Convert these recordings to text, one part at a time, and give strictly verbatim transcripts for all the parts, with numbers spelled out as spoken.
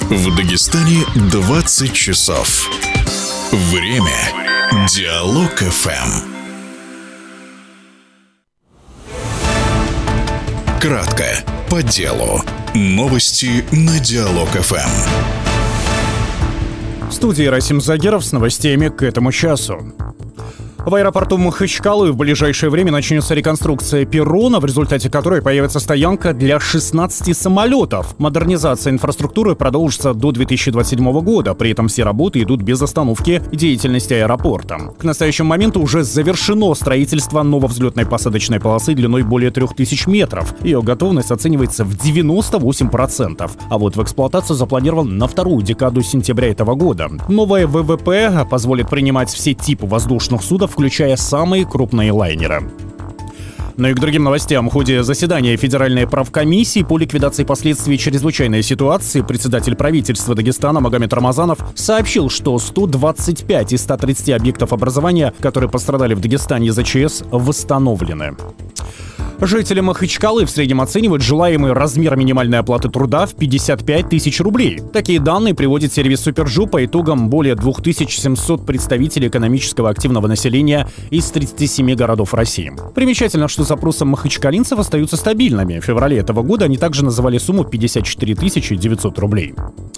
В Дагестане двадцать часов. Время. Диалог эф эм. Кратко, по делу. Новости на Диалог эф эм. В студии Расим Загеров с новостями к этому часу. В аэропорту Махачкалы в ближайшее время начнется реконструкция перрона, в результате которой появится стоянка для шестнадцати самолетов. Модернизация инфраструктуры продолжится до две тысячи двадцать седьмого года, при этом все работы идут без остановки деятельности аэропорта. К настоящему моменту уже завершено строительство нововзлетной посадочной полосы длиной более трех тысяч метров. Ее готовность оценивается в девяносто восемь процентов, а вот в эксплуатацию запланирован на вторую декаду сентября этого года. Новое вэ вэ пэ позволит принимать все типы воздушных судов, включая самые крупные лайнеры. Ну и к другим новостям. В ходе заседания Федеральной правкомиссии по ликвидации последствий чрезвычайной ситуации председатель правительства Дагестана Магомед Рамазанов сообщил, что сто двадцать пять из ста тридцати объектов образования, которые пострадали в Дагестане из-за ЧС, восстановлены. Жители Махачкалы в среднем оценивают желаемый размер минимальной оплаты труда в пятьдесят пять тысяч рублей. Такие данные приводит сервис Супержу по итогам более две тысячи семьсот представителей экономического активного населения из тридцати семи городов России. Примечательно, что запросы махачкалинцев остаются стабильными. В феврале этого года они также называли сумму пятьдесят четыре тысячи девятьсот рублей.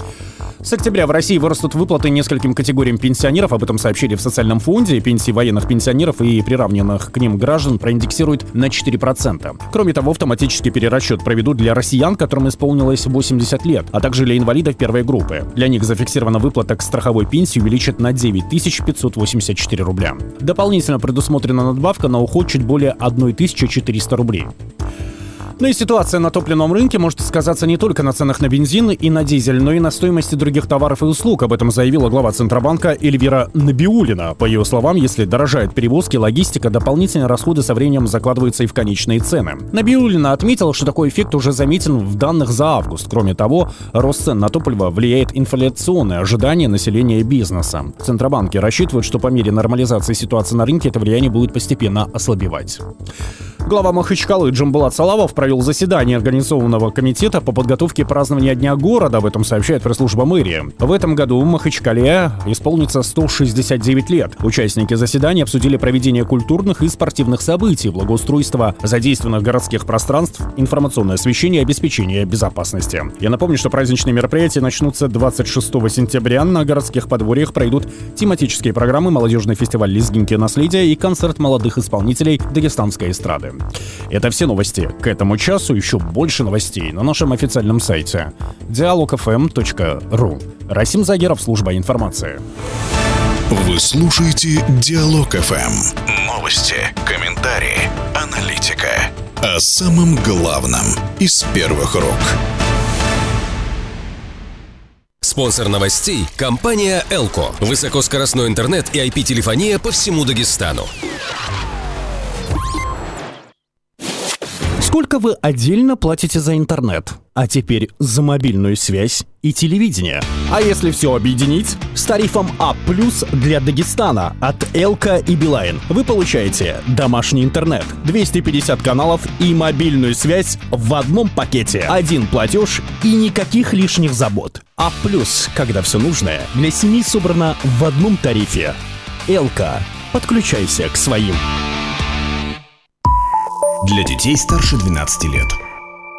С октября в России вырастут выплаты нескольким категориям пенсионеров. Об этом сообщили в социальном фонде. Пенсии военных пенсионеров и приравненных к ним граждан проиндексируют на четыре процента. Кроме того, автоматический перерасчет проведут для россиян, которым исполнилось восемьдесят лет, а также для инвалидов первой группы. Для них зафиксирована выплата к страховой пенсии увеличат на девять тысяч пятьсот восемьдесят четыре рубля. Дополнительно предусмотрена надбавка на уход чуть более тысяча четыреста рублей. Ну и ситуация на топливном рынке может сказаться не только на ценах на бензин и на дизель, но и на стоимости других товаров и услуг. Об этом заявила глава Центробанка Эльвира Набиуллина. По ее словам, если дорожают перевозки, логистика, дополнительные расходы со временем закладываются и в конечные цены. Набиуллина отметила, что такой эффект уже заметен в данных за август. Кроме того, рост цен на топливо влияет инфляционное ожидание населения и бизнеса. В Центробанке рассчитывают, что по мере нормализации ситуации на рынке это влияние будет постепенно ослабевать. Глава Махачкалы Джамбулат Салавов провел заседание организованного комитета по подготовке празднования Дня города. Об этом сообщает пресс-служба мэрии. В этом году в Махачкале исполнится сто шестьдесят девять лет. Участники заседания обсудили проведение культурных и спортивных событий, благоустройство задействованных городских пространств, информационное освещение и обеспечение безопасности. Я напомню, что праздничные мероприятия начнутся двадцать шестого сентября. На городских подворьях пройдут тематические программы, молодежный фестиваль «Лезгинки наследия» и концерт молодых исполнителей дагестанской эстрады. Это все новости к этому часу. Еще больше новостей на нашем официальном сайте диалог эф эм точка ру. Расим Загеров, служба информации. Вы слушаете Диалог эф эм. Новости, комментарии, аналитика. О самом главном из первых рук. Спонсор новостей – компания Элко. Высокоскоростной интернет и ай пи-телефония по всему Дагестану. Сколько вы отдельно платите за интернет? А теперь за мобильную связь и телевидение. А если все объединить? С тарифом А плюс для Дагестана от Элка и Билайн вы получаете домашний интернет, двести пятьдесят каналов и мобильную связь в одном пакете. Один платеж и никаких лишних забот. А плюс, когда все нужное для семьи собрано в одном тарифе. Элка. Подключайся к своим. Для детей старше двенадцати лет.